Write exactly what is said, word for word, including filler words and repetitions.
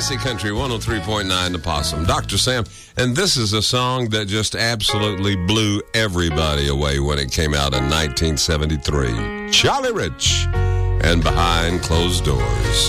Classic Country one oh three point nine The Possum. Doctor Sam, and this is a song that just absolutely blew everybody away when it came out in nineteen seventy-three. Charlie Rich and Behind Closed Doors.